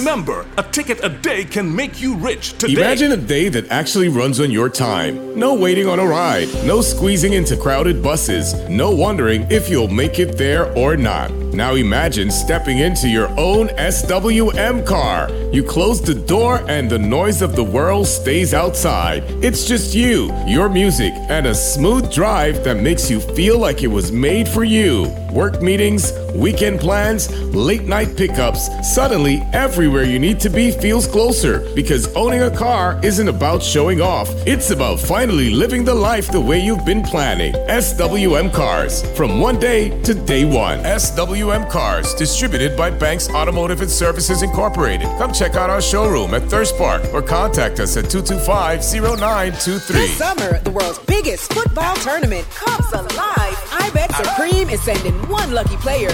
Remember, a ticket a day can make you rich today. Imagine a day that actually runs on your time. No waiting on a ride, no squeezing into crowded buses, no wondering if you'll make it there or not. Now imagine stepping into your own SWM car. You close the door and the noise of the world stays outside. It's just you, your music, and a smooth drive that makes you feel like it was made for you. Work meetings, weekend plans, late night pickups. Suddenly, everywhere you need to be feels closer, because owning a car isn't about showing off. It's about finally living the life the way you've been planning. SWM Cars, from one day to day one. SWM Cars, distributed by Banks Automotive and Services Incorporated. Come check out our showroom at Thirst Park or contact us at 225-0923. This summer, the world's biggest football tournament comes alive. iBet Supreme is sending one lucky player